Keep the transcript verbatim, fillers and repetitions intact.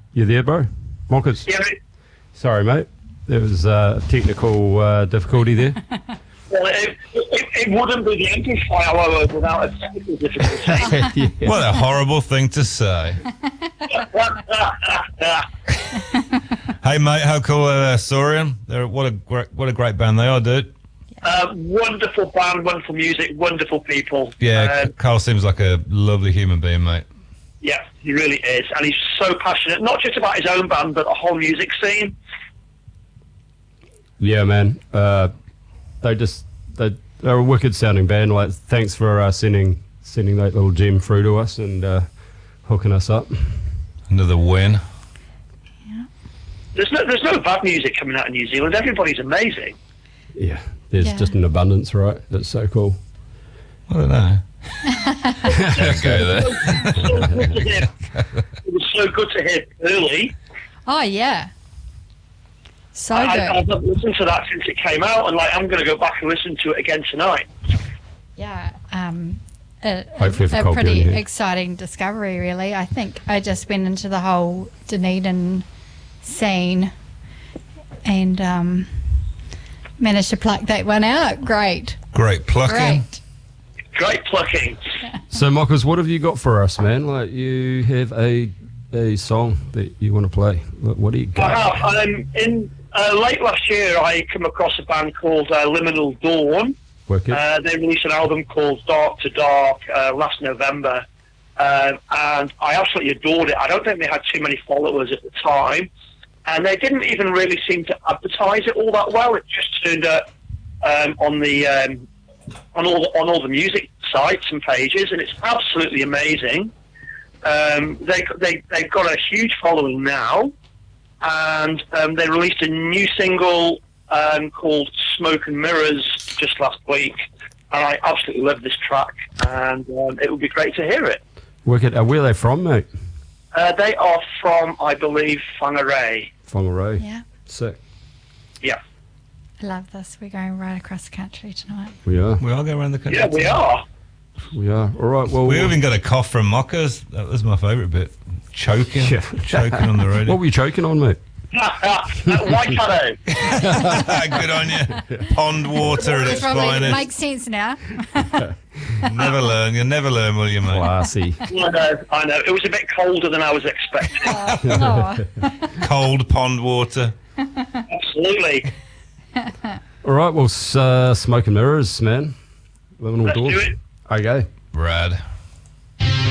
You there, bro? Mockers. Yeah, mate. Sorry, mate. There was uh, technical uh, difficulty there. Well, it, it, it wouldn't be the amplifier however, without a technical difficulty. Yeah. What a horrible thing to say. Hey, mate, how cool are uh, Saurian? They're what a great, what a great band they are, dude. uh, wonderful band, wonderful music, wonderful people. Yeah, Um, Carl seems like a lovely human being, mate. yeah, he really is. And he's so passionate, not just about his own band, but the whole music scene. Yeah, man. Uh, they just they they're a wicked sounding band. Like, thanks for uh, sending sending that little gem through to us and uh, hooking us up. Another win. There's no, there's no bad music coming out of New Zealand. Everybody's amazing. Yeah, there's Yeah. just an abundance, right? That's so cool. I don't know. Don't go there. So good to hear. It was so good to hear Pearly. Oh, yeah. So I, good. I've not listened to that since it came out, and like I'm going to go back and listen to it again tonight. Yeah. Um, a, Hopefully a, for a Cold pretty Beer, yeah. exciting discovery, really. I think I just went into the whole Dunedin scene and um, managed to pluck that one out. Great. Great plucking. Great. Great plucking. So, Mockers, what have you got for us, man? Like, you have a a song that you want to play. What, what do you I got? have. Um, in uh, late last year, I came across a band called uh, Liminal Dawn. Wicked. Uh, they released an album called Dark to Dark uh, last November, uh, and I absolutely adored it. I don't think they had too many followers at the time, and they didn't even really seem to advertise it all that well. It just turned up um, on the um, on all the, on all the music sites and pages, and it's absolutely amazing. Um, they they they've got a huge following now, and um, they released a new single um, called Smoke and Mirrors just last week, and I absolutely love this track, and um, it would be great to hear it. Wicked. Uh, where are they from, mate? Uh, they are from, I believe, Whangarei. Whangarei. Yeah. Sick. Yeah, I love this. We're going right across the country tonight. We are. We all go around the country. yeah, we are. We are. All right. Well, We even got a cough from Mockers. That was my favourite bit. Choking. Yeah. Choking on the radio. what were you choking on, mate? Waikato. Good on you. Pond water at It its probably finest. makes sense now. Never learn. You'll never learn, will you, mate? Classy. I know, I know. It was a bit colder than I was expecting. Oh. Cold pond water. Absolutely. All right. Well, s- uh, Smoke and Mirrors, man. Liminal Let's Dawn. do it. Okay. Brad.